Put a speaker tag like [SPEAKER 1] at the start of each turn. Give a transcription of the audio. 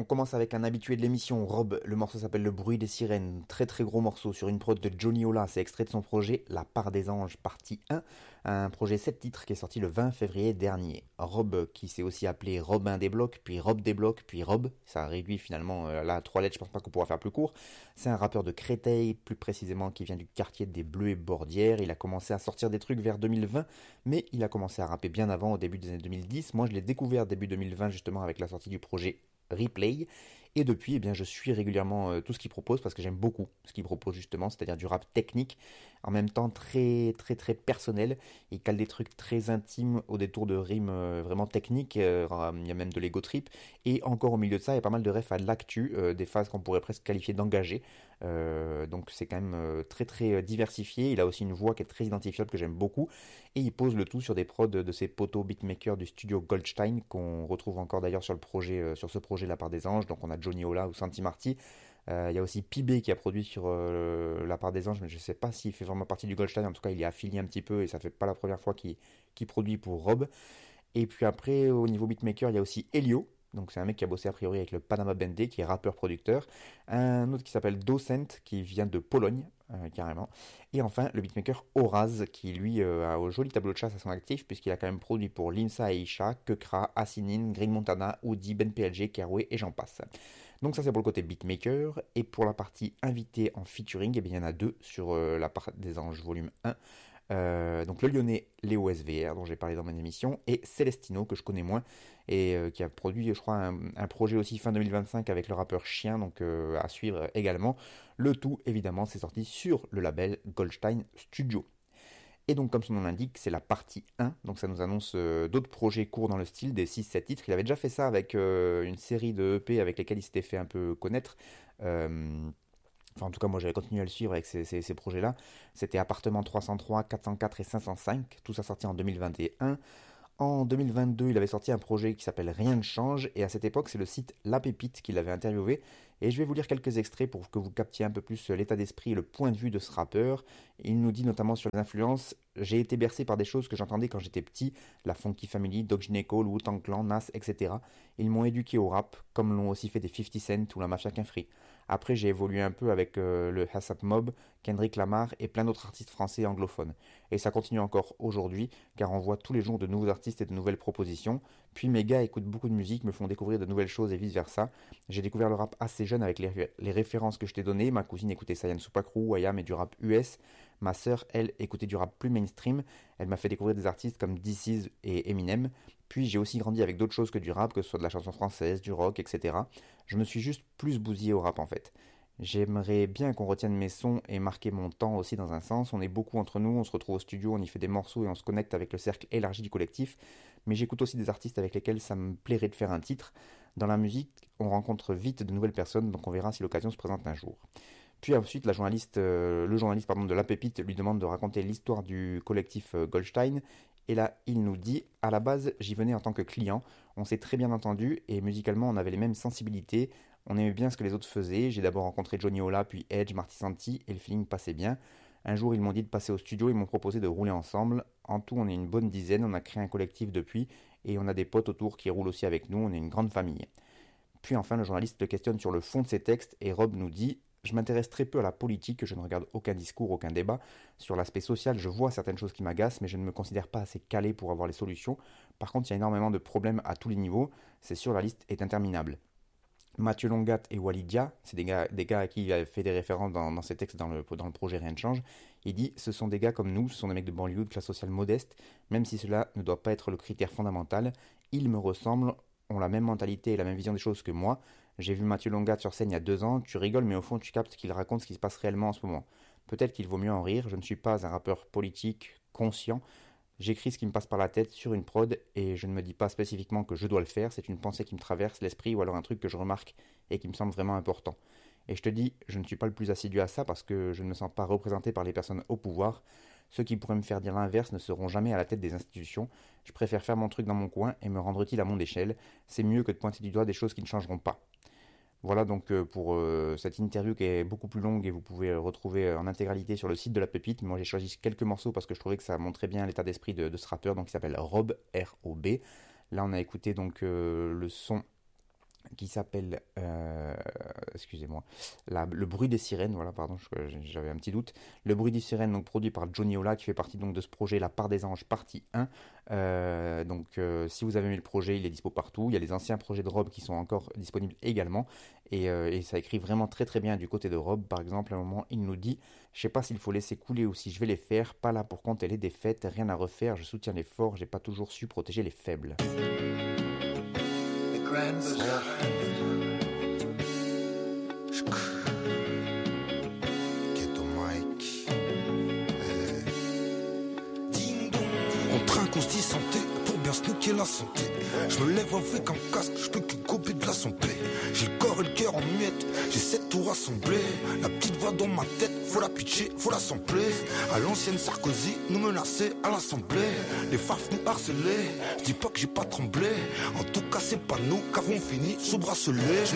[SPEAKER 1] On commence avec un habitué de l'émission, Rob. Le morceau s'appelle Le bruit des sirènes. Très très gros morceau sur une prod de Johnny Ola. C'est extrait de son projet La part des anges, partie 1. Un projet 7 titres qui est sorti le 20 février dernier. Rob, qui s'est aussi appelé Robin des blocs, puis Rob des blocs, puis Rob. Ça réduit finalement là à 3 lettres, je pense pas qu'on pourra faire plus court. C'est un rappeur de Créteil, plus précisément qui vient du quartier des Bleus et Bordières. Il a commencé à sortir des trucs vers 2020, mais il a commencé à rapper bien avant, au début des années 2010. Moi je l'ai découvert début 2020 justement avec la sortie du projet Replay, et depuis eh bien je suis régulièrement tout ce qu'il propose parce que j'aime beaucoup ce qu'il propose justement, c'est-à-dire du rap technique en même temps très très très personnel. Il cale des trucs très intimes au détour de rimes vraiment techniques, il y a même de l'ego trip, et encore au milieu de ça il y a pas mal de refs à l'actu, des phases qu'on pourrait presque qualifier d'engagées. Donc c'est quand même très très diversifié. Il a aussi une voix qui est très identifiable que j'aime beaucoup, et il pose le tout sur des prods de ses potos beatmakers du studio Goldstein qu'on retrouve encore d'ailleurs sur le projet, sur ce projet La part des anges. Donc on a Johnny Ola ou Santi Marty. Il y a aussi Pibé qui a produit sur La part des anges, mais je sais pas s'il fait vraiment partie du Goldstein. En tout cas il est affilié un petit peu et ça fait pas la première fois qu'il produit pour Rob. Et puis après, au niveau beatmaker, il y a aussi Elio. Donc c'est un mec qui a bossé a priori avec le Panama Bandé, qui est rappeur-producteur. Un autre qui s'appelle Docent, qui vient de Pologne, carrément. Et enfin, le beatmaker Oraz, qui lui a un joli tableau de chasse à son actif, puisqu'il a quand même produit pour Limsa Aisha, Kekra, Asinin, Green Montana, Oudi, Ben PLG, Keroué et j'en passe. Donc ça c'est pour le côté beatmaker. Et pour la partie invité en featuring, eh bien, il y en a deux sur La part des anges volume 1. Donc le Lyonnais Léo SVR dont j'ai parlé dans mon émission, et Celestino que je connais moins et qui a produit je crois un projet aussi fin 2025 avec le rappeur Chien, donc à suivre également. Le tout évidemment c'est sorti sur le label Goldstein Studio. Et donc comme son nom l'indique, c'est la partie 1, donc ça nous annonce d'autres projets courts dans le style des 6-7 titres. Il avait déjà fait ça avec une série de EP avec lesquels il s'était fait un peu connaître. Enfin, en tout cas, moi, j'avais continué à le suivre avec ces projets-là. C'était Appartement 303, 404 et 505. Tout ça sorti en 2021. En 2022, il avait sorti un projet qui s'appelle Rien ne change. Et à cette époque, c'est le site La Pépite qui l'avait interviewé. Et je vais vous lire quelques extraits pour que vous captiez un peu plus l'état d'esprit et le point de vue de ce rappeur. Il nous dit notamment sur les influences: j'ai été bercé par des choses que j'entendais quand j'étais petit, la Funky Family, Doc Gynéco, le Wu-Tang Clan, Nas, etc. Ils m'ont éduqué au rap, comme l'ont aussi fait des 50 Cent ou la Mafia Kinfree. Après, j'ai évolué un peu avec le ASAP Mob, Kendrick Lamar et plein d'autres artistes français anglophones. Et ça continue encore aujourd'hui, car on voit tous les jours de nouveaux artistes et de nouvelles propositions. Puis mes gars écoutent beaucoup de musique, me font découvrir de nouvelles choses et vice versa. J'ai découvert le rap assez jeune avec les références que je t'ai données. Ma cousine écoutait Sayan Supakru, Ayam et du rap US. Ma sœur, elle, écoutait du rap plus mainstream. Elle m'a fait découvrir des artistes comme DC's et Eminem. Puis j'ai aussi grandi avec d'autres choses que du rap, que ce soit de la chanson française, du rock, etc. Je me suis juste plus bousillé au rap en fait. J'aimerais bien qu'on retienne mes sons et marquer mon temps aussi dans un sens. On est beaucoup entre nous, on se retrouve au studio, on y fait des morceaux et on se connecte avec le cercle élargi du collectif. Mais j'écoute aussi des artistes avec lesquels ça me plairait de faire un titre. Dans la musique, on rencontre vite de nouvelles personnes, donc on verra si l'occasion se présente un jour. Puis ensuite, le journaliste de La Pépite lui demande de raconter l'histoire du collectif Goldstein. Et là, il nous dit: à la base, j'y venais en tant que client. On s'est très bien entendu et musicalement, on avait les mêmes sensibilités. On aimait bien ce que les autres faisaient. J'ai d'abord rencontré Johnny Ola, puis Edge, Marty Santi, et le feeling passait bien. Un jour, ils m'ont dit de passer au studio et m'ont proposé de rouler ensemble. En tout, on est une bonne dizaine. On a créé un collectif depuis et on a des potes autour qui roulent aussi avec nous. On est une grande famille. Puis enfin, le journaliste le questionne sur le fond de ses textes et Rob nous dit: je m'intéresse très peu à la politique, je ne regarde aucun discours, aucun débat. Sur l'aspect social, je vois certaines choses qui m'agacent, mais je ne me considère pas assez calé pour avoir les solutions. Par contre, il y a énormément de problèmes à tous les niveaux. C'est sûr, la liste est interminable. Mathieu Longat et Walidia, c'est des gars à qui il a fait des références dans ses textes dans le projet Rien ne change. Il dit: ce sont des gars comme nous, ce sont des mecs de banlieue, de classe sociale modeste, même si cela ne doit pas être le critère fondamental. Ils me ressemblent, ont la même mentalité et la même vision des choses que moi. J'ai vu Mathieu Longat sur scène il y a 2 ans, tu rigoles mais au fond tu captes qu'il raconte ce qui se passe réellement en ce moment. Peut-être qu'il vaut mieux en rire, je ne suis pas un rappeur politique conscient. J'écris ce qui me passe par la tête sur une prod et je ne me dis pas spécifiquement que je dois le faire, c'est une pensée qui me traverse l'esprit ou alors un truc que je remarque et qui me semble vraiment important. Et je te dis, je ne suis pas le plus assidu à ça parce que je ne me sens pas représenté par les personnes au pouvoir. Ceux qui pourraient me faire dire l'inverse ne seront jamais à la tête des institutions. Je préfère faire mon truc dans mon coin et me rendre utile à mon échelle. C'est mieux que de pointer du doigt des choses qui ne changeront pas. Voilà donc pour cette interview qui est beaucoup plus longue et vous pouvez retrouver en intégralité sur le site de La Pépite. Moi j'ai choisi quelques morceaux parce que je trouvais que ça montrait bien l'état d'esprit de ce rappeur, donc il s'appelle Rob, R-O-B. Là on a écouté donc le son qui s'appelle, excusez-moi, Le bruit des sirènes, voilà, pardon, j'avais un petit doute. Le bruit des sirènes, donc produit par Johnny Ola, qui fait partie donc de ce projet La part des anges, partie 1. Si vous avez aimé le projet, il est dispo partout. Il y a les anciens projets de Rob qui sont encore disponibles également. Et ça écrit vraiment très très bien du côté de Rob. Par exemple, à un moment, il nous dit: je sais pas s'il faut laisser couler ou si je vais les faire. Pas là pour compter les défaites, rien à refaire. Je soutiens les forts, j'ai pas toujours su protéger les faibles.
[SPEAKER 2] On trinque, on se dit santé pour bien snooker la santé. Je me lève avec un casque, je peux que gober de la santé. J'ai le corps et le cœur en miettes, j'essaie de tout rassembler. La petite voix dans ma tête, faut la pitcher, faut la sampler. À l'ancienne Sarkozy, nous menacer à l'Assemblée. Les fafs nous harcelaient, je dis pas que j'ai pas tremblé. En tout cas c'est pas nous qu'avons fini sous bracelet.